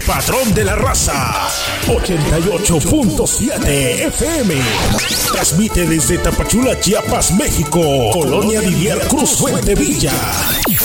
patrón de la raza. 88.7 FM. Transmite desde Tapachula, Chiapas, México. Colonia Divier Cruz, Fuente Villa.